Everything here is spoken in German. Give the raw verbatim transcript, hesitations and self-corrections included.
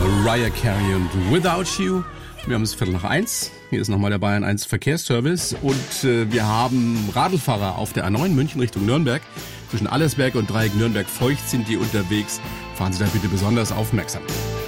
Mariah Carey und Without You. Wir haben es Viertel nach eins. Hier ist nochmal der Bayern eins Verkehrsservice. Und äh, wir haben Radlfahrer auf der A neun München Richtung Nürnberg. Zwischen Allersberg und Dreieck Nürnberg-Feucht sind die unterwegs. Fahren Sie da bitte besonders aufmerksam.